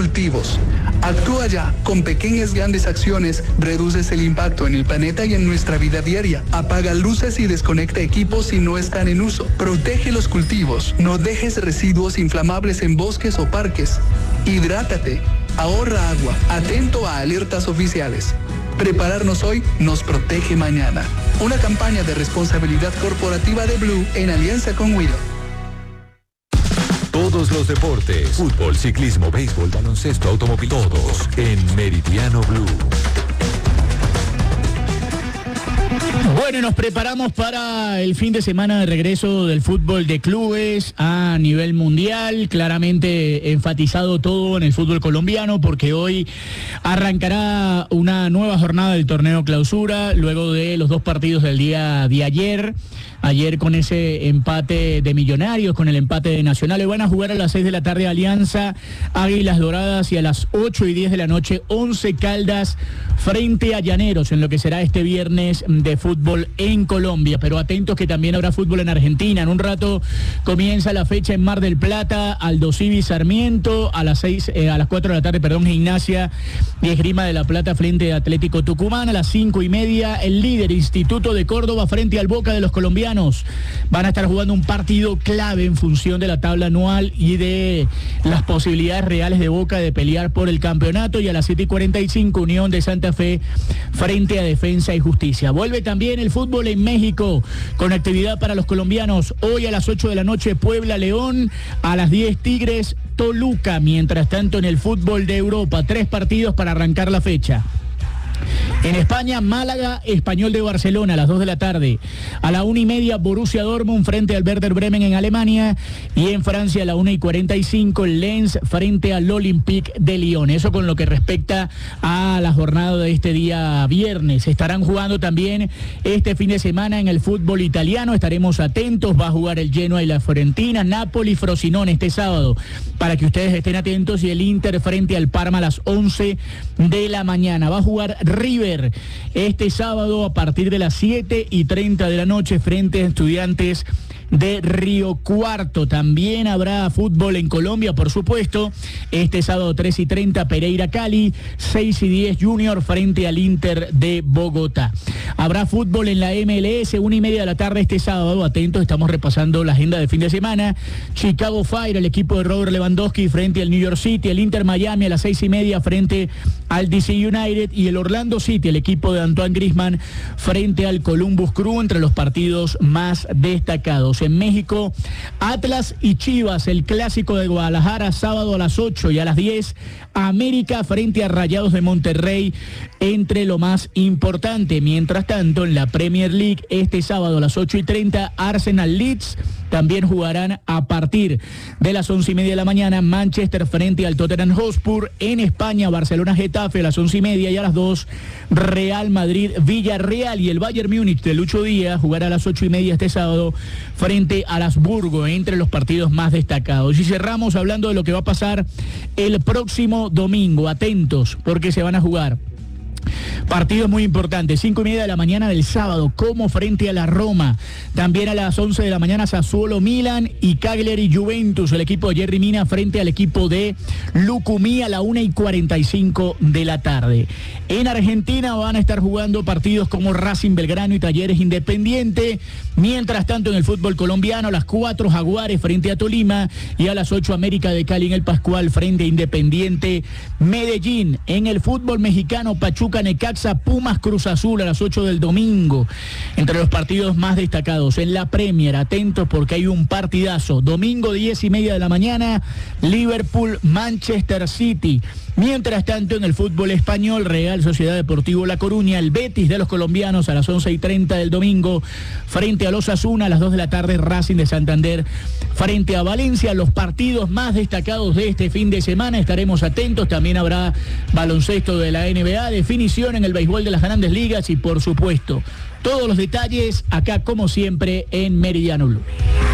cultivos. Actúa ya. Con pequeñas grandes acciones, reduces el impacto en el planeta y en nuestra vida diaria. Apaga luces y desconecta equipos si no están en uso. Protege los cultivos. No dejes residuos inflamables en bosques o parques. Hidrátate. Ahorra agua. Atento a alertas oficiales. Prepararnos hoy nos protege mañana. Una campaña de responsabilidad corporativa de Blue en alianza con Willow. Todos los deportes, fútbol, ciclismo, béisbol, baloncesto, automóvil, todos en Meridiano Blue. Bueno, nos preparamos para el fin de semana de regreso del fútbol de clubes a nivel mundial, claramente enfatizado todo en el fútbol colombiano, porque hoy arrancará una nueva jornada del torneo clausura, luego de los 2 partidos del día de ayer con ese empate de Millonarios, con el empate de Nacional. Y van a jugar a las 6 de la tarde Alianza, Águilas Doradas, y a las 8:10 de la noche, 11 Caldas frente a Llaneros, en lo que será este viernes de fútbol en Colombia. Pero atentos que también habrá fútbol en Argentina. En un rato comienza la fecha en Mar del Plata, Aldosivi Sarmiento, a las 4 de la tarde, Gimnasia y Esgrima de la Plata frente a Atlético Tucumán. A las 5:30, el líder Instituto de Córdoba frente al Boca de los colombianos. Van a estar jugando un partido clave en función de la tabla anual y de las posibilidades reales de Boca de pelear por el campeonato. Y a las 7:45, Unión de Santa Fe frente a Defensa y Justicia. Vuelve también el fútbol en México con actividad para los colombianos. Hoy a las 8 de la noche, Puebla León, a las 10 Tigres Toluca. Mientras tanto, en el fútbol de Europa, 3 partidos para arrancar la fecha. En España, Málaga, Español de Barcelona a las 2 de la tarde. A la 1:30, Borussia Dortmund frente al Werder Bremen en Alemania. Y en Francia, a la 1:45, Lens frente al Olympique de Lyon. Eso con lo que respecta a la jornada de este día viernes. Estarán jugando también este fin de semana en el fútbol italiano. Estaremos atentos. Va a jugar el Genoa y la Fiorentina. Napoli, Frosinone este sábado, para que ustedes estén atentos. Y el Inter frente al Parma a las 11 de la mañana. Va a jugar River este sábado a partir de las 7:30 de la noche frente a Estudiantes de Río Cuarto. También habrá fútbol en Colombia, por supuesto. Este sábado 3:30, Pereira Cali, 6:10 Junior frente al Inter de Bogotá. Habrá fútbol en la MLS, 1:30 de la tarde este sábado. Atentos, estamos repasando la agenda de fin de semana. Chicago Fire, el equipo de Robert Lewandowski frente al New York City. El Inter Miami a las 6:30 frente al DC United. Y el Orlando City, el equipo de Antoine Griezmann frente al Columbus Crew, entre los partidos más destacados. En México, Atlas y Chivas, el clásico de Guadalajara, sábado a las 8, y a las 10, América frente a Rayados de Monterrey, entre lo más importante. Mientras tanto, en la Premier League, este sábado a las 8:30, Arsenal Leeds. También jugarán a partir de las 11:30 de la mañana, Manchester frente al Tottenham Hotspur. En España, Barcelona Getafe a las 11:30, y a las 2, Real Madrid Villarreal. Y el Bayern Múnich de Lucho Díaz jugará a las 8:30 este sábado frente al Habsburgo, entre los partidos más destacados. Y cerramos hablando de lo que va a pasar el próximo domingo. Atentos, porque se van a jugar partidos muy importantes. 5:30 de la mañana del sábado, Como frente a la Roma. También a las 11 de la mañana, Sassuolo Milan y Cagliari Juventus, el equipo de Jerry Mina frente al equipo de Lucumí, a la 1:45 de la tarde. En Argentina van a estar jugando partidos como Racing Belgrano y Talleres Independiente. Mientras tanto, en el fútbol colombiano, a las 4, Jaguares frente a Tolima, y a las 8, América de Cali en el Pascual frente a Independiente Medellín. En el fútbol mexicano, Pachuca Necaxa, Pumas Cruz Azul a las 8 del domingo, entre los partidos más destacados. En la Premier, atentos porque hay un partidazo. Domingo 10:30 de la mañana, Liverpool Manchester City. Mientras tanto, en el fútbol español, Real Sociedad Deportivo La Coruña, el Betis de los colombianos a las 11:30 del domingo frente a los Osasuna. A las 2 de la tarde, Racing de Santander frente a Valencia. Los partidos más destacados de este fin de semana, estaremos atentos. También habrá baloncesto de la NBA, definición en el béisbol de las Grandes Ligas y, por supuesto, todos los detalles acá, como siempre, en Meridiano Blue.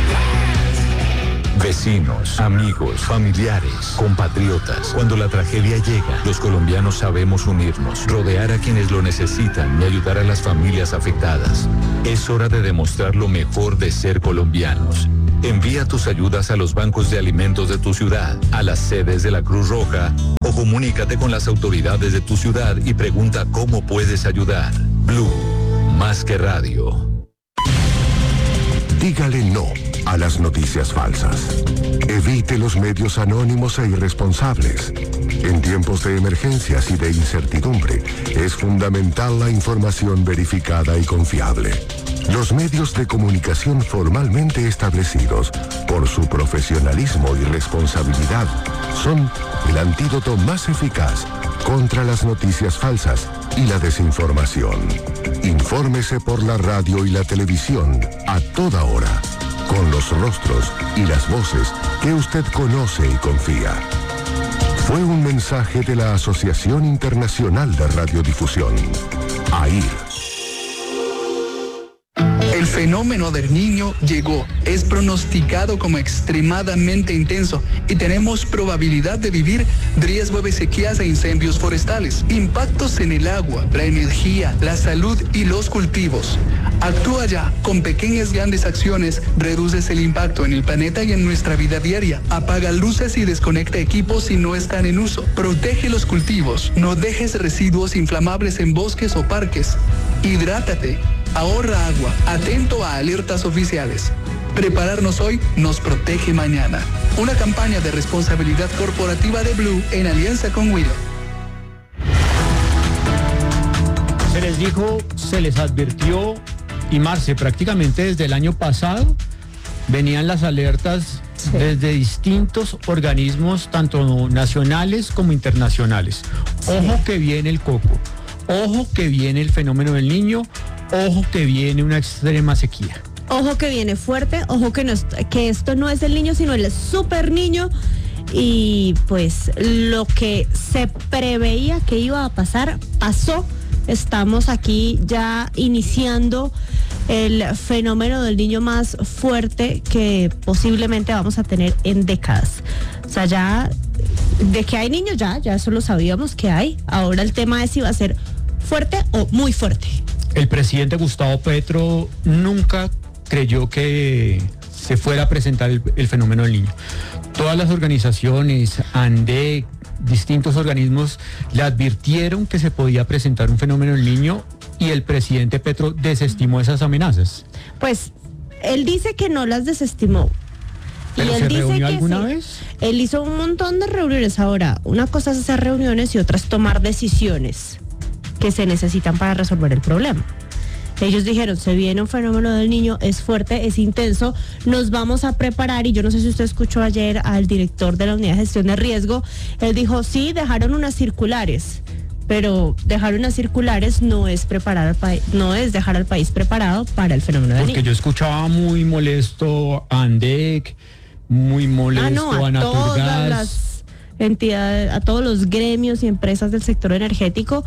Vecinos, amigos, familiares, compatriotas. Cuando la tragedia llega, los colombianos sabemos unirnos, rodear a quienes lo necesitan y ayudar a las familias afectadas. Es hora de demostrar lo mejor de ser colombianos. Envía tus ayudas a los bancos de alimentos de tu ciudad, a las sedes de la Cruz Roja o comunícate con las autoridades de tu ciudad y pregunta cómo puedes ayudar. Blue, más que radio. Dígale no a las noticias falsas. Evite los medios anónimos e irresponsables. En tiempos de emergencias y de incertidumbre, es fundamental la información verificada y confiable. Los medios de comunicación formalmente establecidos por su profesionalismo y responsabilidad son el antídoto más eficaz contra las noticias falsas y la desinformación. Infórmese por la radio y la televisión a toda hora, con los rostros y las voces que usted conoce y confía. Fue un mensaje de la Asociación Internacional de Radiodifusión, AIR. El fenómeno del Niño llegó, es pronosticado como extremadamente intenso y tenemos probabilidad de vivir riesgo de sequías e incendios forestales, impactos en el agua, la energía, la salud y los cultivos. Actúa ya, con pequeñas grandes acciones, reduces el impacto en el planeta y en nuestra vida diaria. Apaga luces y desconecta equipos si no están en uso. Protege los cultivos, no dejes residuos inflamables en bosques o parques. Hidrátate. Ahorra agua, atento a alertas oficiales. Prepararnos hoy nos protege mañana. Una campaña de responsabilidad corporativa de Blue en alianza con Willow. Se les dijo, se les advirtió, y Marce, prácticamente desde el año pasado venían las alertas desde distintos organismos, tanto nacionales como internacionales. Ojo que viene el coco, ojo que viene el fenómeno del Niño, ojo que viene una extrema sequía. Ojo que viene fuerte, ojo que esto no es el Niño, sino el super Niño. Y pues lo que se preveía que iba a pasar, pasó. Estamos aquí ya iniciando el fenómeno del Niño más fuerte que posiblemente vamos a tener en décadas. O sea, ya de que hay niños, ya eso lo sabíamos que hay. Ahora el tema es si va a ser fuerte o muy fuerte. El presidente Gustavo Petro nunca creyó que se fuera a presentar el fenómeno del Niño. Todas las organizaciones, ANDEC, distintos organismos le advirtieron que se podía presentar un fenómeno del Niño y el presidente Petro desestimó esas amenazas. Pues él dice que no las desestimó. ¿Pero se reunió alguna vez? Él hizo un montón de reuniones. Ahora, una cosa es hacer reuniones y otra es tomar decisiones que se necesitan para resolver el problema. Ellos dijeron, se viene un fenómeno del Niño, es fuerte, es intenso, nos vamos a preparar. Y yo no sé si usted escuchó ayer al director de la Unidad de Gestión de Riesgo. Él dijo, sí, dejaron unas circulares, pero dejar unas circulares no es preparar al país, no es dejar al país preparado para el fenómeno del Niño. Porque yo escuchaba muy molesto a ANDEC, muy molesto a Naturgas. Todas las entidades, a todos los gremios y empresas del sector energético,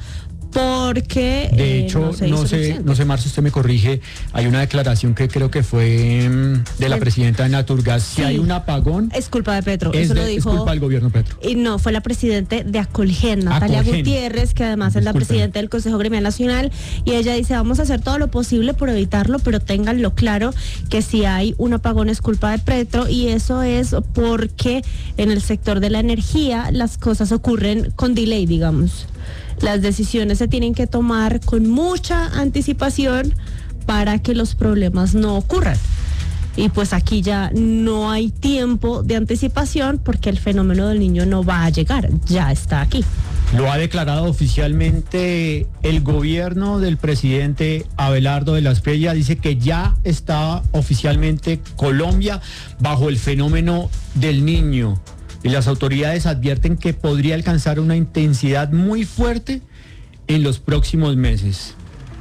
porque de hecho, no sé, Marcio, usted me corrige, hay una declaración que creo que fue de la presidenta de Naturgas, si hay un apagón, es culpa de Petro, es culpa del gobierno Petro. Y no, fue la presidenta de Acolgen, Natalia Gutiérrez, que además es la presidenta del Consejo Gremial Nacional, y ella dice, vamos a hacer todo lo posible por evitarlo, pero ténganlo claro que si hay un apagón es culpa de Petro, y eso es porque en el sector de la energía las cosas ocurren con delay, digamos. Las decisiones se tienen que tomar con mucha anticipación para que los problemas no ocurran. Y pues aquí ya no hay tiempo de anticipación porque el fenómeno del Niño no va a llegar, ya está aquí. Lo ha declarado oficialmente el gobierno del presidente Abelardo de la Espriella, dice que ya está oficialmente Colombia bajo el fenómeno del Niño. Y las autoridades advierten que podría alcanzar una intensidad muy fuerte en los próximos meses.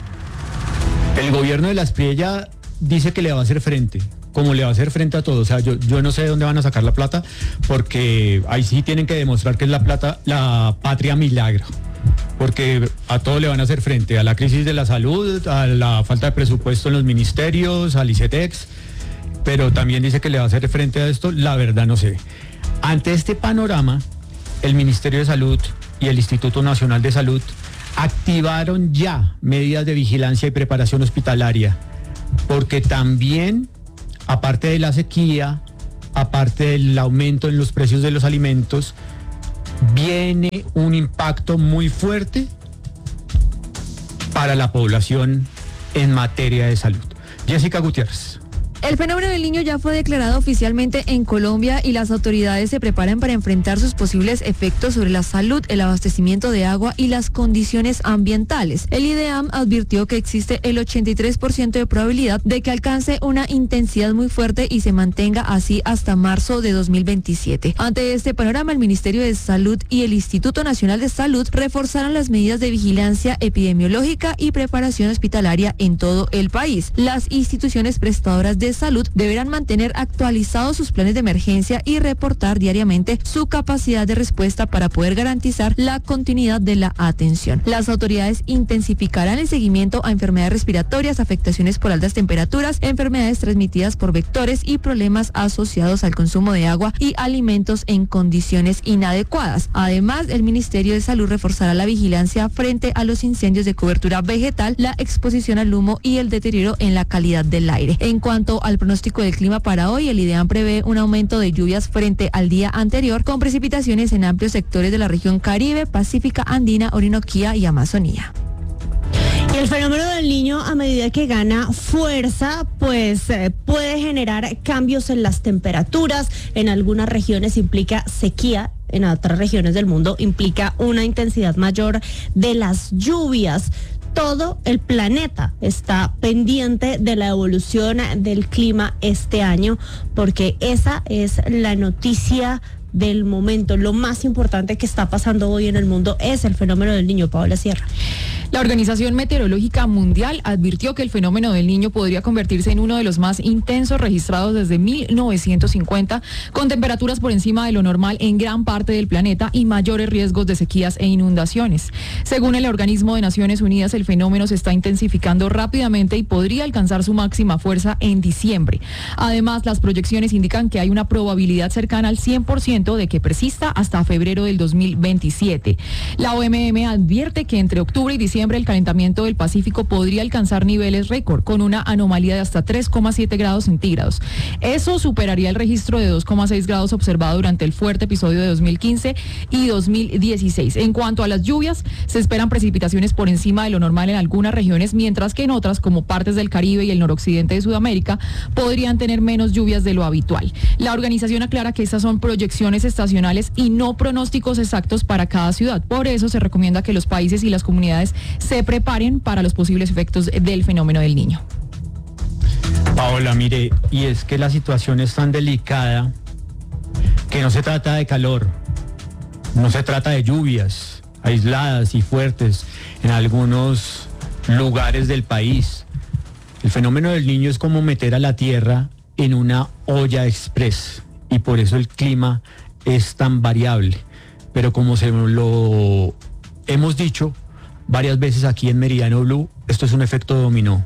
El gobierno de la Espriella dice que le va a hacer frente, como le va a hacer frente a todo. O sea, yo no sé de dónde van a sacar la plata, porque ahí sí tienen que demostrar que es la plata, la patria milagro. Porque a todo le van a hacer frente, a la crisis de la salud, a la falta de presupuesto en los ministerios, al ICETEX, pero también dice que le va a hacer frente a esto, la verdad no sé. Ante este panorama, el Ministerio de Salud y el Instituto Nacional de Salud activaron ya medidas de vigilancia y preparación hospitalaria, porque también aparte de la sequía, aparte del aumento en los precios de los alimentos, viene un impacto muy fuerte para la población en materia de salud. Jessica Gutiérrez. El fenómeno del Niño ya fue declarado oficialmente en Colombia y las autoridades se preparan para enfrentar sus posibles efectos sobre la salud, el abastecimiento de agua y las condiciones ambientales. El IDEAM advirtió que existe el 83% de probabilidad de que alcance una intensidad muy fuerte y se mantenga así hasta marzo de 2027. Ante este panorama, el Ministerio de Salud y el Instituto Nacional de Salud reforzaron las medidas de vigilancia epidemiológica y preparación hospitalaria en todo el país. Las instituciones prestadoras de salud deberán mantener actualizados sus planes de emergencia y reportar diariamente su capacidad de respuesta para poder garantizar la continuidad de la atención. Las autoridades intensificarán el seguimiento a enfermedades respiratorias, afectaciones por altas temperaturas, enfermedades transmitidas por vectores y problemas asociados al consumo de agua y alimentos en condiciones inadecuadas. Además, el Ministerio de Salud reforzará la vigilancia frente a los incendios de cobertura vegetal, la exposición al humo y el deterioro en la calidad del aire. En cuanto al pronóstico del clima para hoy, el IDEAM prevé un aumento de lluvias frente al día anterior, con precipitaciones en amplios sectores de la región Caribe, Pacífica, Andina, Orinoquía y Amazonía. Y el fenómeno del Niño, a medida que gana fuerza, pues puede generar cambios en las temperaturas. En algunas regiones implica sequía, en otras regiones del mundo implica una intensidad mayor de las lluvias. Todo el planeta está pendiente de la evolución del clima este año, porque esa es la noticia del momento. Lo más importante que está pasando hoy en el mundo es el fenómeno del Niño. Paola Sierra. La Organización Meteorológica Mundial advirtió que el fenómeno del Niño podría convertirse en uno de los más intensos registrados desde 1950, con temperaturas por encima de lo normal en gran parte del planeta y mayores riesgos de sequías e inundaciones. Según el organismo de Naciones Unidas, el fenómeno se está intensificando rápidamente y podría alcanzar su máxima fuerza en diciembre. Además, las proyecciones indican que hay una probabilidad cercana al 100% de que persista hasta febrero del 2027. La OMM advierte que entre octubre y diciembre el calentamiento del Pacífico podría alcanzar niveles récord, con una anomalía de hasta 3,7 grados centígrados. Eso superaría el registro de 2,6 grados observado durante el fuerte episodio de 2015 y 2016. En cuanto a las lluvias, se esperan precipitaciones por encima de lo normal en algunas regiones, mientras que en otras, como partes del Caribe y el noroccidente de Sudamérica, podrían tener menos lluvias de lo habitual. La organización aclara que estas son proyecciones estacionales y no pronósticos exactos para cada ciudad. Por eso se recomienda que los países y las comunidades se preparen para los posibles efectos del fenómeno del Niño. Paola, mire, y es que la situación es tan delicada que no se trata de calor, no se trata de lluvias aisladas y fuertes en algunos lugares del país. El fenómeno del Niño es como meter a la tierra en una olla express y por eso el clima es tan variable. Pero como se lo hemos dicho varias veces aquí en Meridiano Blue, esto es un efecto dominó.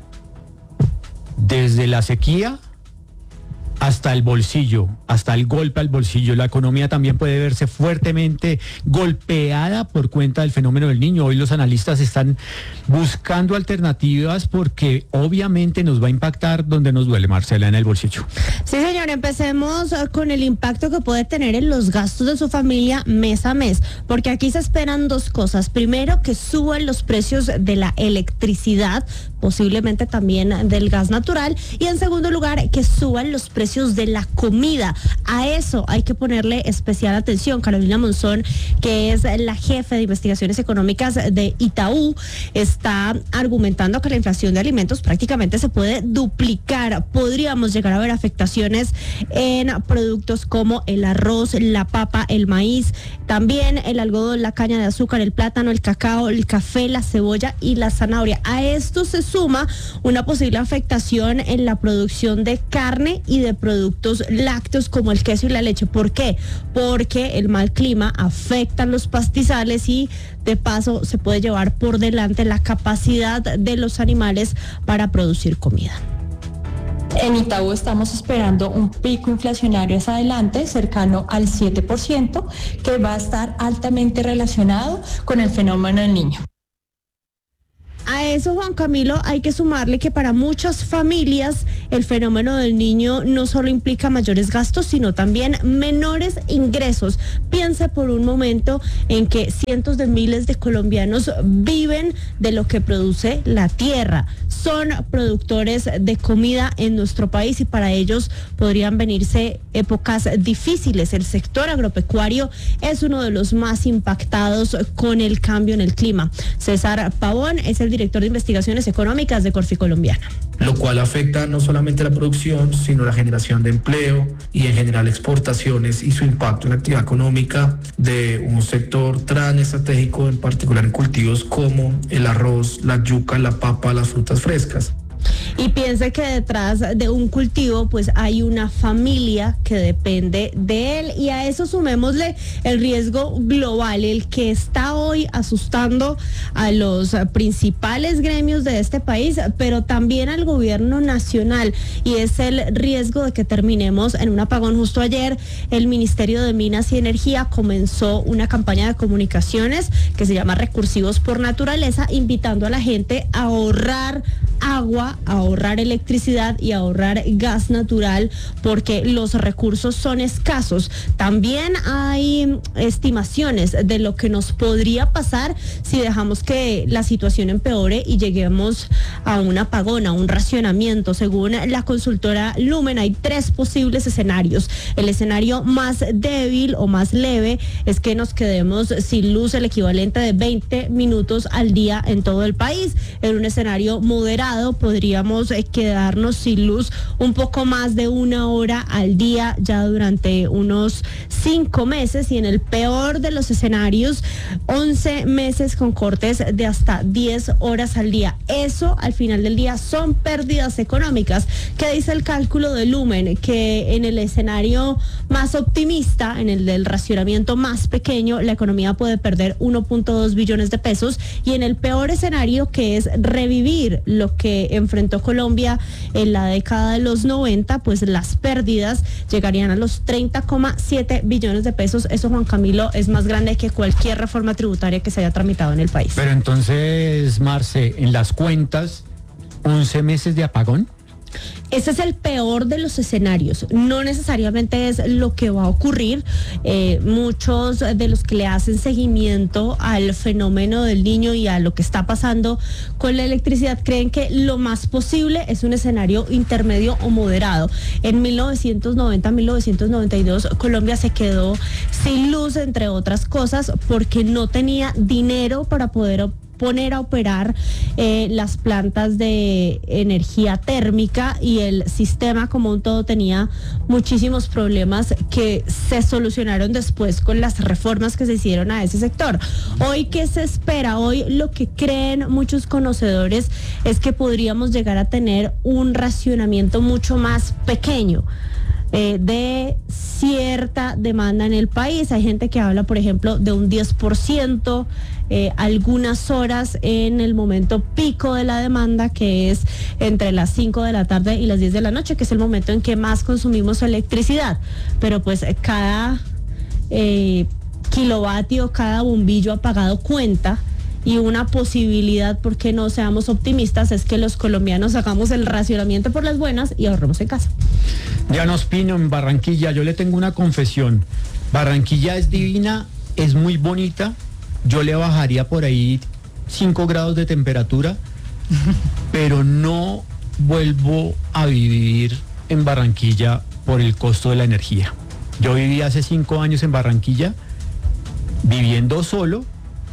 Desde la sequía hasta el bolsillo, hasta el golpe al bolsillo. La economía también puede verse fuertemente golpeada por cuenta del fenómeno del Niño. Hoy los analistas están buscando alternativas porque obviamente nos va a impactar donde nos duele, Marcela, en el bolsillo. Sí, señor, empecemos con el impacto que puede tener en los gastos de su familia mes a mes, porque aquí se esperan dos cosas. Primero, que suban los precios de la electricidad, posiblemente también del gas natural, y en segundo lugar, que suban los precios de la comida. A eso hay que ponerle especial atención. Carolina Monzón, que es la jefe de investigaciones económicas de Itaú, está argumentando que la inflación de alimentos prácticamente se puede duplicar. Podríamos llegar a ver afectaciones en productos como el arroz, la papa, el maíz, también el algodón, la caña de azúcar, el plátano, el cacao, el café, la cebolla y la zanahoria. A esto se suma una posible afectación en la producción de carne y de productos lácteos como el queso y la leche. ¿Por qué? Porque el mal clima afecta a los pastizales y de paso se puede llevar por delante la capacidad de los animales para producir comida. En Itaú estamos esperando un pico inflacionario hacia adelante cercano al 7%, que va a estar altamente relacionado con el fenómeno del Niño. A eso, Juan Camilo, hay que sumarle que para muchas familias el fenómeno del niño no solo implica mayores gastos, sino también menores ingresos. Piense por un momento en que cientos de miles de colombianos viven de lo que produce la tierra. Son productores de comida en nuestro país y para ellos podrían venirse épocas difíciles. El sector agropecuario es uno de los más impactados con el cambio en el clima. César Pavón es el director de investigaciones económicas de Corfi Colombiana. Lo cual afecta no solamente la producción, sino la generación de empleo y en general exportaciones y su impacto en la actividad económica de un sector tan estratégico, en particular en cultivos como el arroz, la yuca, la papa, las frutas frescas. Y piense que detrás de un cultivo pues hay una familia que depende de él y a eso sumémosle el riesgo global, el que está hoy asustando a los principales gremios de este país, pero también al gobierno nacional, y es el riesgo de que terminemos en un apagón. Justo ayer el Ministerio de Minas y Energía comenzó una campaña de comunicaciones que se llama Recursivos por Naturaleza, invitando a la gente a ahorrar agua, a ahorrar electricidad y a ahorrar gas natural porque los recursos son escasos. También hay estimaciones de lo que nos podría pasar si dejamos que la situación empeore y lleguemos a un apagón, a un racionamiento. Según la consultora Lumen, hay 3 posibles escenarios. El escenario más débil o más leve es que nos quedemos sin luz el equivalente de 20 minutos al día en todo el país. En un escenario moderado podríamos quedarnos sin luz un poco más de 1 hora al día ya durante unos 5 meses, y en el peor de los escenarios 11 meses con cortes de hasta 10 horas al día. Eso al final del día son pérdidas económicas. ¿Qué dice el cálculo de Lumen? Que en el escenario más optimista, en el del racionamiento más pequeño, la economía puede perder 1.2 billones de pesos, y en el peor escenario, que es revivir lo que enfrentó Colombia en la década de los 90, pues las pérdidas llegarían a los 30,7 billones de pesos. Eso, Juan Camilo, es más grande que cualquier reforma tributaria que se haya tramitado en el país. Pero entonces, Marce, en las cuentas, 11 meses de apagón. Ese es el peor de los escenarios, no necesariamente es lo que va a ocurrir. Muchos de los que le hacen seguimiento al fenómeno del niño y a lo que está pasando con la electricidad creen que lo más posible es un escenario intermedio o moderado. En 1990-1992 Colombia se quedó sin luz, entre otras cosas, porque no tenía dinero para poder poner a operar las plantas de energía térmica, y el sistema como un todo tenía muchísimos problemas que se solucionaron después con las reformas que se hicieron a ese sector. Hoy, ¿qué se espera? Hoy lo que creen muchos conocedores es que podríamos llegar a tener un racionamiento mucho más pequeño de cierta demanda en el país. Hay gente que habla, por ejemplo, de un 10%, algunas horas en el momento pico de la demanda, que es entre las 5 de la tarde y las 10 de la noche, que es el momento en que más consumimos electricidad. Pero pues cada kilovatio, cada bombillo apagado cuenta. Y una posibilidad, porque no seamos optimistas, es que los colombianos hagamos el racionamiento por las buenas y ahorremos en casa. Diana Ospino, en Barranquilla, yo le tengo una confesión. Barranquilla es divina, es muy bonita. Yo le bajaría por ahí 5 grados de temperatura, pero no vuelvo a vivir en Barranquilla por el costo de la energía. Yo viví hace 5 años en Barranquilla, viviendo solo,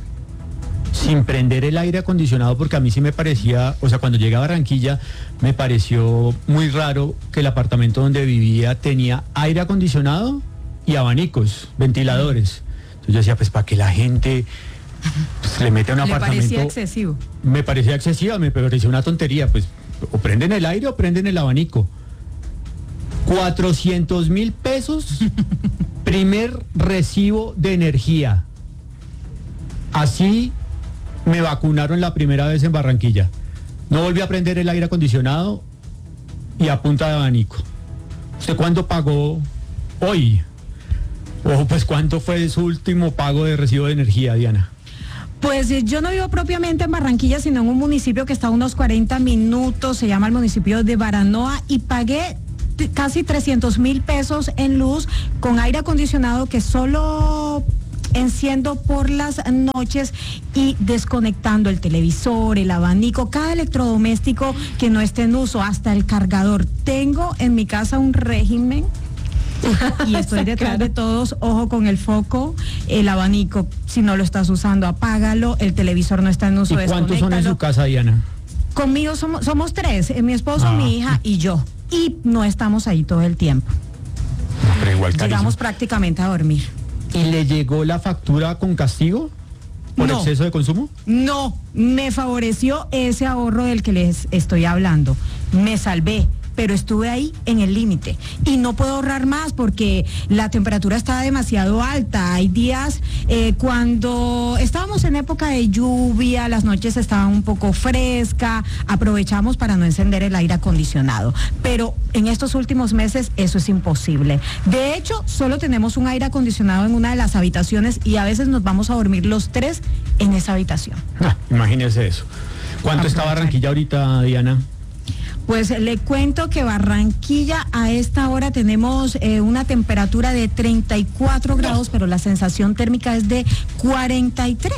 sin prender el aire acondicionado, porque a mí sí me parecía, o sea, cuando llegué a Barranquilla me pareció muy raro que el apartamento donde vivía tenía aire acondicionado y abanicos, ventiladores. Entonces yo decía, pues para que la gente pues, le mete a un apartamento. ¿Le parecía excesivo? Me parecía excesiva, me parecía una tontería, pues o prenden el aire o prenden el abanico. 400.000 pesos, primer recibo de energía. Así me vacunaron la primera vez en Barranquilla. No volví a prender el aire acondicionado y a punta de abanico. ¿Usted cuándo pagó hoy? O pues ¿cuánto fue su último pago de recibo de energía, Diana? Pues yo no vivo propiamente en Barranquilla, sino en un municipio que está a unos 40 minutos, se llama el municipio de Baranoa, y pagué casi 300.000 pesos en luz con aire acondicionado que solo enciendo por las noches y desconectando el televisor, el abanico, cada electrodoméstico que no esté en uso, hasta el cargador. Tengo en mi casa un régimen y estoy detrás de todos. Ojo con el foco, el abanico, si no lo estás usando, apágalo, el televisor no está en uso, ¿Y cuántos son en su casa, Diana? Conmigo somos 3, mi esposo, mi hija y yo, y no estamos ahí todo el tiempo. Pero igual llegamos prácticamente a dormir. ¿Y le llegó la factura con castigo por exceso de consumo? No, me favoreció ese ahorro del que les estoy hablando. Me salvé, pero estuve ahí en el límite y no puedo ahorrar más porque la temperatura está demasiado alta. Hay días cuando estábamos en época de lluvia, las noches estaban un poco frescas, aprovechamos para no encender el aire acondicionado, pero en estos últimos meses eso es imposible. De hecho, solo tenemos un aire acondicionado en una de las habitaciones y a veces nos vamos a dormir los 3 en esa habitación. Imagínese eso. ¿Cuánto está Barranquilla ahorita, Diana? Pues le cuento que Barranquilla a esta hora tenemos una temperatura de 34 grados, pero la sensación térmica es de 43.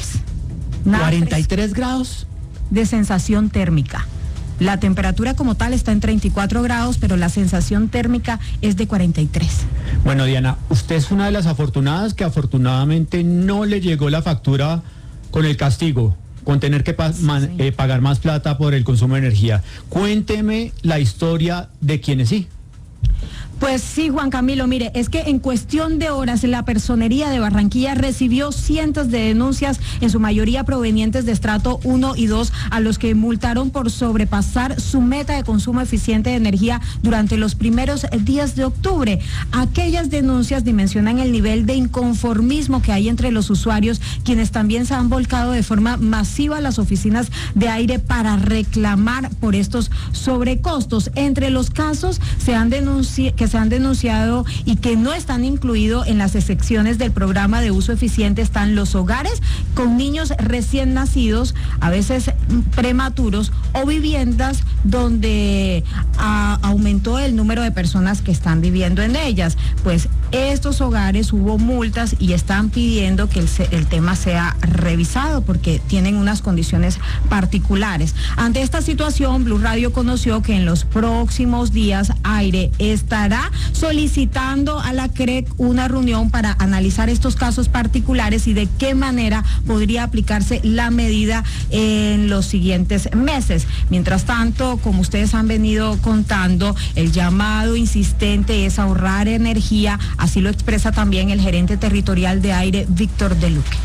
¿43 grados? De sensación térmica. La temperatura como tal está en 34 grados, pero la sensación térmica es de 43. Bueno, Diana, usted es una de las afortunadas que afortunadamente no le llegó la factura con el castigo, con tener que pagar más plata por el consumo de energía. Cuénteme la historia de quienes sí. Pues sí, Juan Camilo, mire, es que en cuestión de horas la Personería de Barranquilla recibió cientos de denuncias, en su mayoría provenientes de estrato 1 y 2, a los que multaron por sobrepasar su meta de consumo eficiente de energía durante los primeros días de octubre. Aquellas denuncias dimensionan el nivel de inconformismo que hay entre los usuarios, quienes también se han volcado de forma masiva a las oficinas de aire para reclamar por estos sobrecostos. Entre los casos que se han denunciado y que no están incluidos en las excepciones del programa de uso eficiente están los hogares con niños recién nacidos, a veces prematuros, o viviendas donde aumentó el número de personas que están viviendo en ellas. Pues estos hogares hubo multas y están pidiendo que el tema sea revisado porque tienen unas condiciones particulares. Ante esta situación, Blue Radio conoció que en los próximos días Aire estará solicitando a la CREC una reunión para analizar estos casos particulares y de qué manera podría aplicarse la medida en los siguientes meses. Mientras tanto, como ustedes han venido contando, el llamado insistente es ahorrar energía, así lo expresa también el gerente territorial de Aire, Víctor De Luque.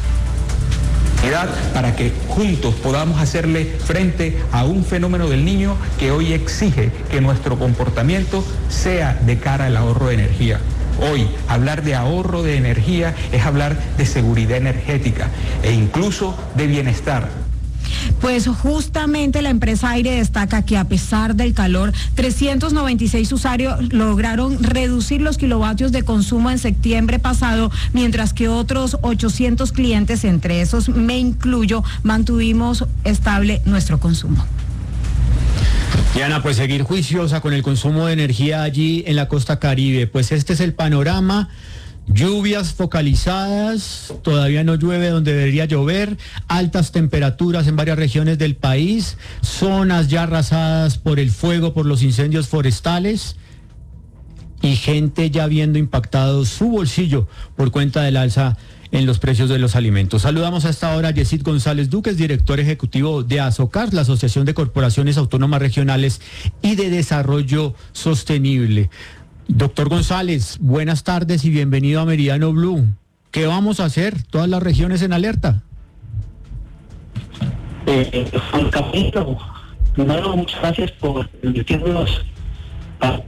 Para que juntos podamos hacerle frente a un fenómeno del Niño que hoy exige que nuestro comportamiento sea de cara al ahorro de energía. Hoy, hablar de ahorro de energía es hablar de seguridad energética e incluso de bienestar. Pues justamente la empresa Aire destaca que a pesar del calor, 396 usuarios lograron reducir los kilovatios de consumo en septiembre pasado, mientras que otros 800 clientes, entre esos me incluyo, mantuvimos estable nuestro consumo. Diana, pues seguir juiciosa con el consumo de energía allí en la costa Caribe. Pues este es el panorama. Lluvias focalizadas, todavía no llueve donde debería llover, altas temperaturas en varias regiones del país, zonas ya arrasadas por el fuego, por los incendios forestales y gente ya viendo impactado su bolsillo por cuenta del alza en los precios de los alimentos. Saludamos a esta hora a Yesid González Duque, director ejecutivo de ASOCAR, la Asociación de Corporaciones Autónomas Regionales y de Desarrollo Sostenible. Doctor González, buenas tardes y bienvenido a Meridiano Blue. ¿Qué vamos a hacer? Todas las regiones en alerta. Juan Camilo, primero muchas gracias por invitarnos a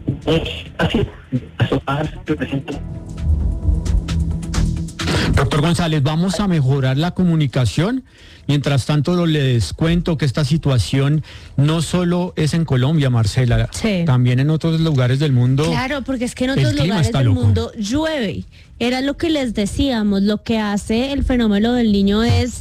Doctor González, vamos a mejorar la comunicación. Mientras tanto, les cuento que esta situación no solo es en Colombia, Marcela, sí, también en otros lugares del mundo. Claro, porque es que en otros lugares del mundo llueve. Era lo que les decíamos, lo que hace el fenómeno del Niño es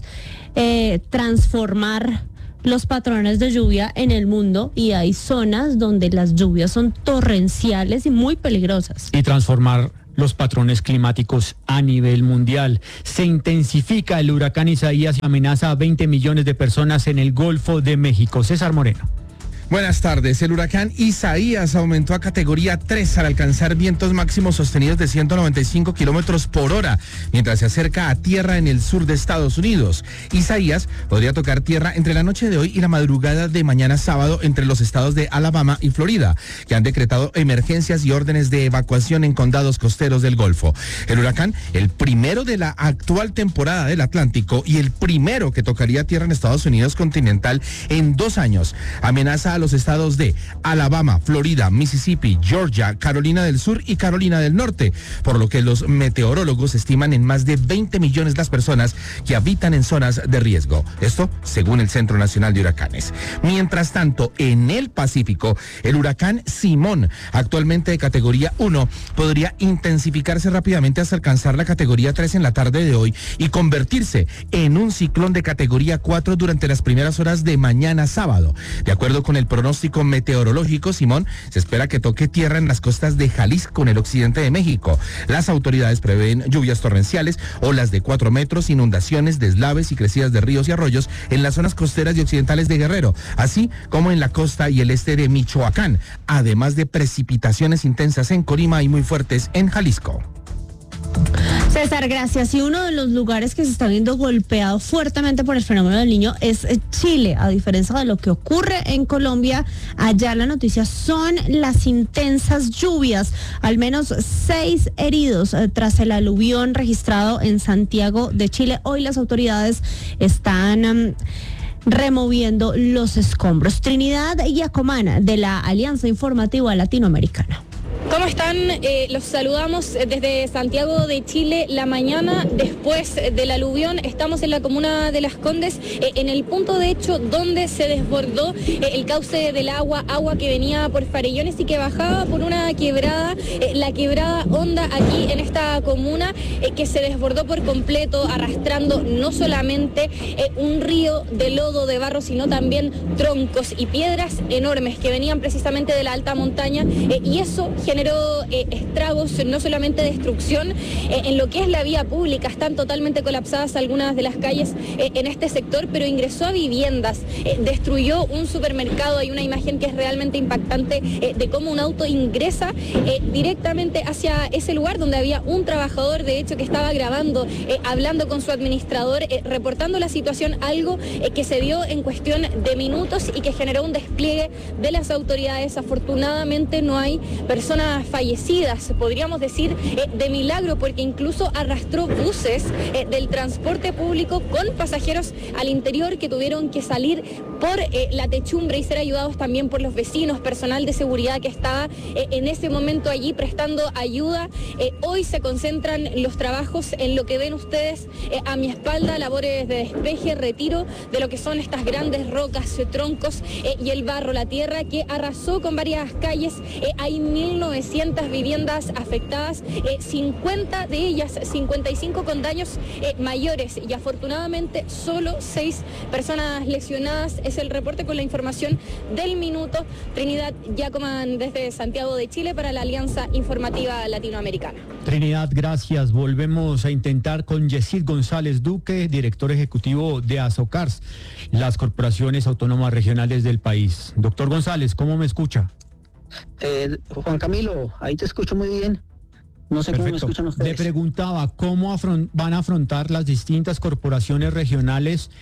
transformar los patrones de lluvia en el mundo, y hay zonas donde las lluvias son torrenciales y muy peligrosas. Y transformar los patrones climáticos a nivel mundial. Se intensifica el huracán Isaías y amenaza a 20 millones de personas en el Golfo de México. César Moreno. Buenas tardes. El huracán Isaías aumentó a categoría 3 al alcanzar vientos máximos sostenidos de 195 kilómetros por hora, mientras se acerca a tierra en el sur de Estados Unidos. Isaías podría tocar tierra entre la noche de hoy y la madrugada de mañana sábado entre los estados de Alabama y Florida, que han decretado emergencias y órdenes de evacuación en condados costeros del Golfo. El huracán, el primero de la actual temporada del Atlántico y el primero que tocaría tierra en Estados Unidos continental en 2 años, amenaza a los estados de Alabama, Florida, Mississippi, Georgia, Carolina del Sur y Carolina del Norte, por lo que los meteorólogos estiman en más de 20 millones las personas que habitan en zonas de riesgo. Esto según el Centro Nacional de Huracanes. Mientras tanto, en el Pacífico, el huracán Simón, actualmente de categoría 1, podría intensificarse rápidamente hasta alcanzar la categoría 3 en la tarde de hoy y convertirse en un ciclón de categoría 4 durante las primeras horas de mañana sábado. De acuerdo con el pronóstico meteorológico, Simón se espera que toque tierra en las costas de Jalisco, en el occidente de México. Las autoridades prevén lluvias torrenciales, olas de 4 metros, inundaciones, deslaves y crecidas de ríos y arroyos en las zonas costeras y occidentales de Guerrero, así como en la costa y el este de Michoacán, además de precipitaciones intensas en Colima y muy fuertes en Jalisco. César, gracias. Y uno de los lugares que se está viendo golpeado fuertemente por el fenómeno del Niño es Chile. A diferencia de lo que ocurre en Colombia, allá la noticia son las intensas lluvias. Al menos 6 heridos tras el aluvión registrado en Santiago de Chile. Hoy las autoridades están removiendo los escombros. Trinidad Yacomana, de la Alianza Informativa Latinoamericana. ¿Cómo están? Los saludamos desde Santiago de Chile. La mañana después del aluvión estamos en la comuna de Las Condes, en el punto de hecho donde se desbordó el cauce del agua que venía por Farellones y que bajaba por una quebrada, la quebrada Honda aquí en esta comuna, que se desbordó por completo, arrastrando no solamente un río de lodo, de barro, sino también troncos y piedras enormes que venían precisamente de la alta montaña, y eso generó estragos, no solamente destrucción en lo que es la vía pública. Están totalmente colapsadas algunas de las calles en este sector, pero ingresó a viviendas, destruyó un supermercado. Hay una imagen que es realmente impactante de cómo un auto ingresa directamente hacia ese lugar donde había un trabajador, de hecho, que estaba grabando, hablando con su administrador, reportando la situación, algo que se dio en cuestión de minutos y que generó un despliegue de las autoridades. Afortunadamente no hay personas fallecidas, podríamos decir de milagro, porque incluso arrastró buses del transporte público con pasajeros al interior que tuvieron que salir por la techumbre y ser ayudados también por los vecinos, personal de seguridad que estaba en ese momento allí prestando ayuda. Hoy se concentran los trabajos en lo que ven ustedes a mi espalda, labores de despeje, retiro de lo que son estas grandes rocas, troncos y el barro, la tierra que arrasó con varias calles. Hay 1.900 viviendas afectadas, 50 de ellas, 55 con daños mayores, y afortunadamente solo 6 personas lesionadas. Es el reporte con la información del minuto. Trinidad Yacoman desde Santiago de Chile para la Alianza Informativa Latinoamericana. Trinidad, gracias. Volvemos a intentar con Yesid González Duque, director ejecutivo de Azocars, las corporaciones autónomas regionales del país. Doctor González, ¿cómo me escucha? Juan Camilo, ahí te escucho muy bien. No sé. Perfecto. Cómo me escuchan ustedes. Le preguntaba cómo van a afrontar las distintas corporaciones regionales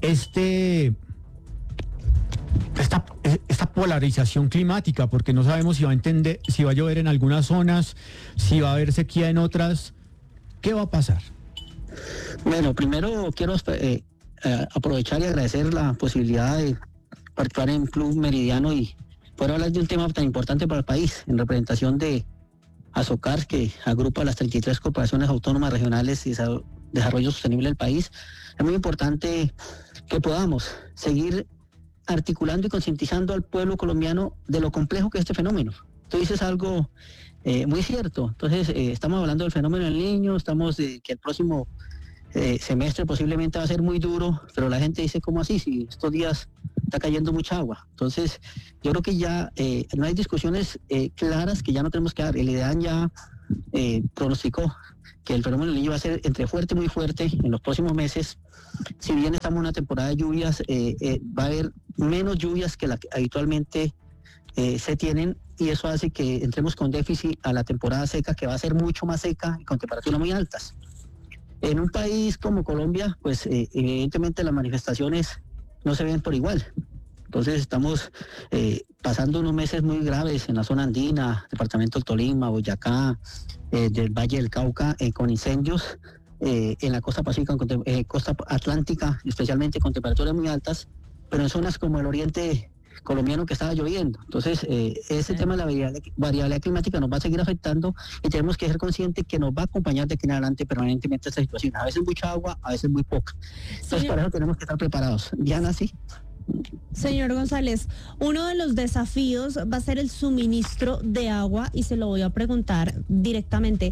esta polarización climática, porque no sabemos si va a llover en algunas zonas, si va a haber sequía en otras. ¿Qué va a pasar? Bueno, primero quiero aprovechar y agradecer la posibilidad de participar en Club Meridiano y poder hablar de un tema tan importante para el país, en representación de Azocars, que agrupa las 33 corporaciones autónomas regionales y desarrollo sostenible del país. Es muy importante que podamos seguir articulando y concientizando al pueblo colombiano de lo complejo que es este fenómeno. Tú dices algo muy cierto. Entonces, estamos hablando del fenómeno del Niño, estamos que el próximo semestre posiblemente va a ser muy duro, pero la gente dice, ¿cómo así? Si estos días está cayendo mucha agua. Entonces, yo creo que ya no hay discusiones claras que ya no tenemos que dar. El IDEAN ya pronosticó que el fenómeno del Niño va a ser entre fuerte y muy fuerte en los próximos meses. Si bien estamos en una temporada de lluvias, va a haber menos lluvias que la que habitualmente se tienen, y eso hace que entremos con déficit a la temporada seca, que va a ser mucho más seca y con temperaturas muy altas. En un país como Colombia, pues evidentemente las manifestaciones no se ven por igual. Entonces estamos pasando unos meses muy graves en la zona andina, departamento del Tolima, Boyacá, del Valle del Cauca, con incendios, en la costa pacífica, costa atlántica, especialmente con temperaturas muy altas, pero en zonas como el oriente colombiano que estaba lloviendo. Entonces, ese tema de la variabilidad climática nos va a seguir afectando y tenemos que ser conscientes que nos va a acompañar de aquí en adelante permanentemente esta situación. A veces mucha agua, a veces muy poca. Entonces, para eso tenemos que estar preparados. Diana, sí. Señor González, uno de los desafíos va a ser el suministro de agua, y se lo voy a preguntar directamente.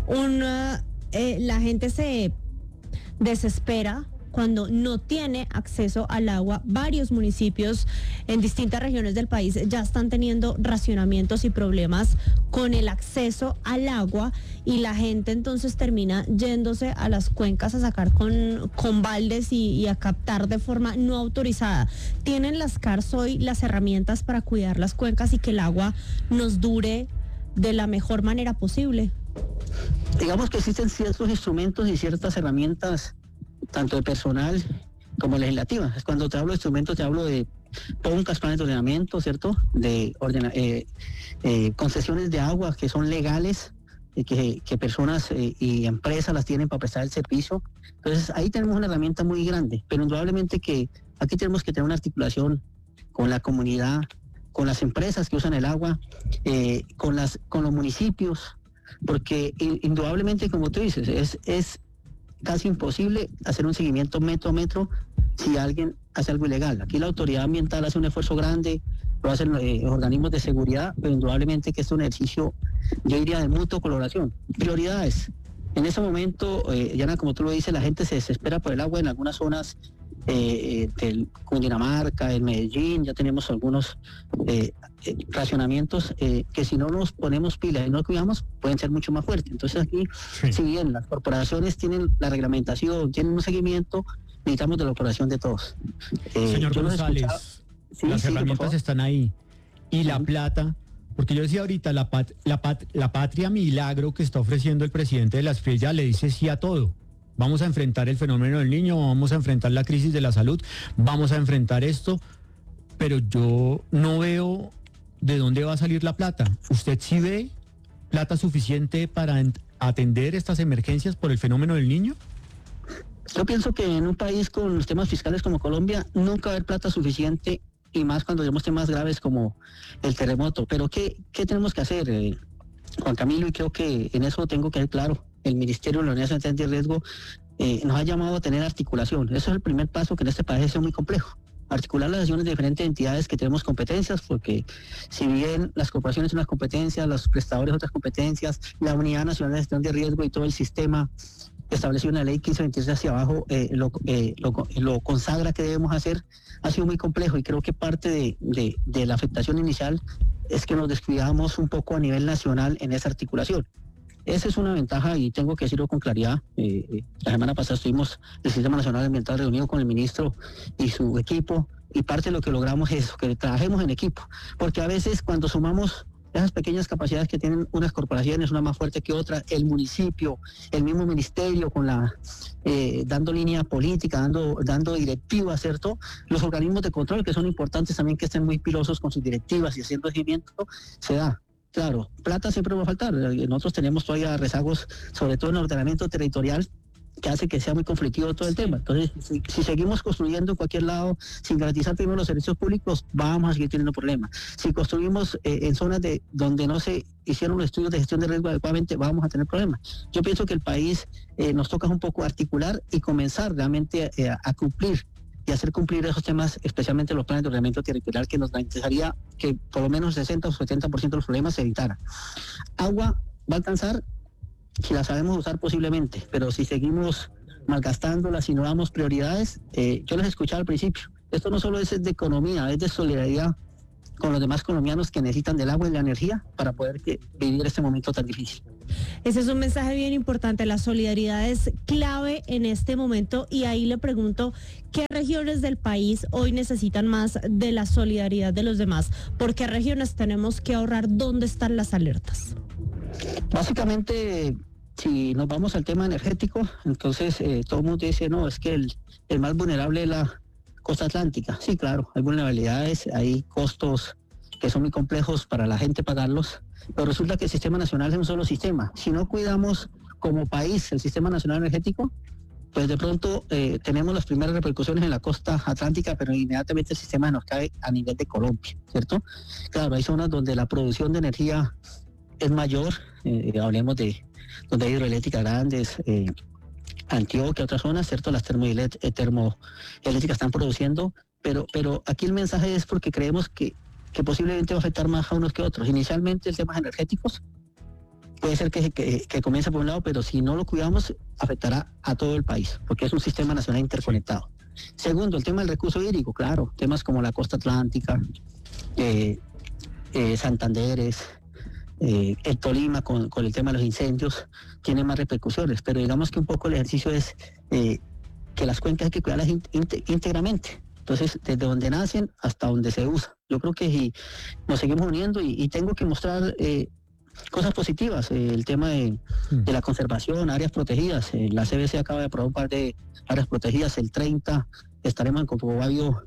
La gente se desespera cuando no tiene acceso al agua. Varios municipios en distintas regiones del país ya están teniendo racionamientos y problemas con el acceso al agua, y la gente entonces termina yéndose a las cuencas a sacar con baldes y a captar de forma no autorizada. ¿Tienen las CARS hoy las herramientas para cuidar las cuencas y que el agua nos dure de la mejor manera posible? Digamos que existen ciertos instrumentos y ciertas herramientas, tanto de personal como legislativa. Es cuando te hablo de instrumentos, te hablo de PONCAS, planes de ordenamiento, ¿cierto? De concesiones de agua que son legales, que personas y empresas las tienen para prestar el servicio. Entonces ahí tenemos una herramienta muy grande, pero indudablemente que aquí tenemos que tener una articulación con la comunidad, con las empresas que usan el agua, con los municipios, porque indudablemente, como tú dices, es casi imposible hacer un seguimiento metro a metro si alguien hace algo ilegal. Aquí la autoridad ambiental hace un esfuerzo grande, lo hacen organismos de seguridad, pero indudablemente que es un ejercicio, yo diría, de mutua colaboración. Prioridades. En ese momento, Yana, como tú lo dices, la gente se desespera por el agua en algunas zonas del Cundinamarca, en Medellín. Ya tenemos algunos racionamientos que si no nos ponemos pilas y no cuidamos, pueden ser mucho más fuertes. Entonces aquí, si bien las corporaciones tienen la reglamentación, tienen un seguimiento, necesitamos de la operación de todos. Señor González, las herramientas están ahí. Y la plata, porque yo decía ahorita, la patria milagro que está ofreciendo el presidente de la SPRI ya le dice sí a todo. Vamos a enfrentar el fenómeno del Niño, vamos a enfrentar la crisis de la salud, vamos a enfrentar esto, pero yo no veo de dónde va a salir la plata. ¿Usted sí ve plata suficiente para atender estas emergencias por el fenómeno del Niño? Yo pienso que en un país con los temas fiscales como Colombia nunca va a haber plata suficiente, y más cuando tenemos temas graves como el terremoto. Pero ¿qué tenemos que hacer, Juan Camilo? Y creo que en eso tengo que ser claro. El Ministerio de la Unidad Sanitaria de Riesgo nos ha llamado a tener articulación. Eso es el primer paso, que en este país es muy complejo. Articular las acciones de diferentes entidades que tenemos competencias, porque si bien las corporaciones son unas competencias, los prestadores otras competencias, la Unidad Nacional de Gestión de Riesgo y todo el sistema establecido en la ley 1523 hacia abajo lo consagra que debemos hacer, ha sido muy complejo, y creo que parte de la afectación inicial es que nos descuidamos un poco a nivel nacional en esa articulación. Esa es una ventaja, y tengo que decirlo con claridad. La semana pasada estuvimos el Sistema Nacional Ambiental reunido con el ministro y su equipo, y parte de lo que logramos es que trabajemos en equipo, porque a veces cuando sumamos esas pequeñas capacidades que tienen unas corporaciones, una más fuerte que otra, el municipio, el mismo ministerio con dando línea política, dando directivas, ¿cierto? Los organismos de control, que son importantes también, que estén muy pilosos con sus directivas y haciendo seguimiento, se da. Claro, plata siempre va a faltar. Nosotros tenemos todavía rezagos, sobre todo en el ordenamiento territorial, que hace que sea muy conflictivo todo el tema. Entonces, si seguimos construyendo en cualquier lado sin garantizar primero los servicios públicos, vamos a seguir teniendo problemas. Si construimos en zonas donde no se hicieron los estudios de gestión de riesgo adecuadamente, vamos a tener problemas. Yo pienso que el país nos toca un poco articular y comenzar realmente a cumplir y hacer cumplir esos temas, especialmente los planes de ordenamiento territorial, que nos garantizaría que por lo menos 60 o 70% de los problemas se evitaran. Agua va a alcanzar si la sabemos usar posiblemente, pero si seguimos malgastándola si no damos prioridades. Yo les escuchaba al principio, esto no solo es de economía, es de solidaridad con los demás colombianos que necesitan del agua y la energía para poder vivir este momento tan difícil. Ese es un mensaje bien importante, la solidaridad es clave en este momento y ahí le pregunto, ¿qué regiones del país hoy necesitan más de la solidaridad de los demás? ¿Por qué regiones tenemos que ahorrar? ¿Dónde están las alertas? Básicamente, si nos vamos al tema energético, entonces todo el mundo dice, no, es que el más vulnerable es la costa atlántica. Sí, claro, hay vulnerabilidades, hay costos que son muy complejos para la gente pagarlos, pero resulta que el sistema nacional es un solo sistema. Si no cuidamos como país el sistema nacional energético, pues de pronto tenemos las primeras repercusiones en la costa atlántica, pero inmediatamente el sistema nos cae a nivel de Colombia, ¿cierto? Claro, hay zonas donde la producción de energía es mayor, hablemos de donde hay hidroeléctricas grandes, Antioquia, otras zonas, ¿cierto? Las termoeléctricas están produciendo, pero aquí el mensaje es porque creemos que posiblemente va a afectar más a unos que a otros. Inicialmente el tema energéticos puede ser que comience por un lado, pero si no lo cuidamos afectará a todo el país, porque es un sistema nacional interconectado. Segundo, el tema del recurso hídrico, claro, temas como la costa atlántica, Santanderes, el Tolima con el tema de los incendios tiene más repercusiones, pero digamos que un poco el ejercicio es que las cuencas hay que cuidarlas íntegramente. Entonces, desde donde nacen hasta donde se usa. Yo creo que si nos seguimos uniendo y tengo que mostrar cosas positivas, el tema de la conservación, áreas protegidas. La CBC acaba de aprobar un par de áreas protegidas. El 30 estaremos en Copacabana,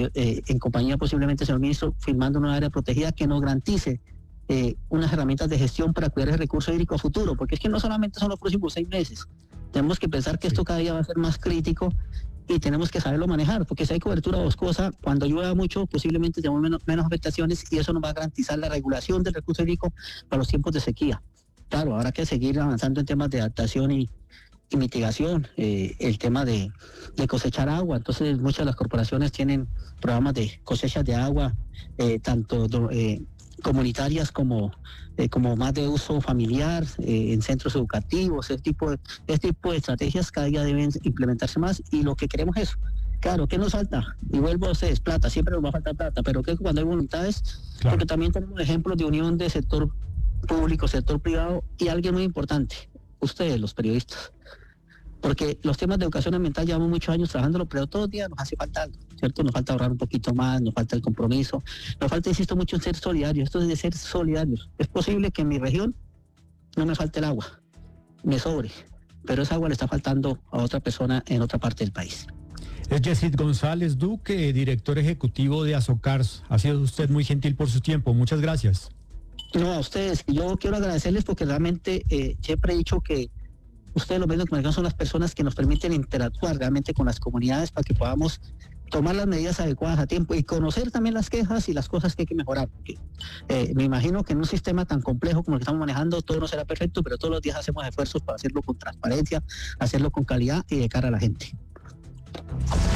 en compañía posiblemente, señor ministro, firmando una área protegida que nos garantice unas herramientas de gestión para cuidar el recurso hídrico a futuro, porque es que no solamente son los próximos 6 meses. Tenemos que pensar que esto cada día va a ser más crítico y tenemos que saberlo manejar, porque si hay cobertura boscosa, cuando llueva mucho, posiblemente tenemos menos afectaciones y eso nos va a garantizar la regulación del recurso hídrico para los tiempos de sequía. Claro, habrá que seguir avanzando en temas de adaptación y mitigación, el tema de cosechar agua. Entonces, muchas de las corporaciones tienen programas de cosechas de agua, tanto comunitarias como más de uso familiar, en centros educativos. Este tipo de estrategias cada día deben implementarse más y lo que queremos es, claro, ¿qué nos falta? Y vuelvo a ustedes, plata, siempre nos va a faltar plata, pero que cuando hay voluntades, claro. Porque también tenemos ejemplos de unión de sector público, sector privado y alguien muy importante, ustedes los periodistas. Porque los temas de educación ambiental llevamos muchos años trabajándolo, pero todos los días nos hace falta algo, ¿cierto? Nos falta ahorrar un poquito más, nos falta el compromiso, nos falta, insisto mucho, en ser solidarios. Esto es de ser solidarios. Es posible que en mi región no me falte el agua, me sobre, pero esa agua le está faltando a otra persona en otra parte del país. Es Yesid González Duque, director ejecutivo de Azocars. Ha sido usted muy gentil por su tiempo. Muchas gracias. No, a ustedes. Yo quiero agradecerles porque realmente siempre he dicho que ustedes, los medios de comunicación, son las personas que nos permiten interactuar realmente con las comunidades para que podamos tomar las medidas adecuadas a tiempo y conocer también las quejas y las cosas que hay que mejorar. Porque, me imagino que en un sistema tan complejo como el que estamos manejando, todo no será perfecto, pero todos los días hacemos esfuerzos para hacerlo con transparencia, hacerlo con calidad y de cara a la gente.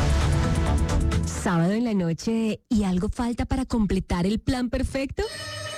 Sábado en la noche, ¿y algo falta para completar el plan perfecto?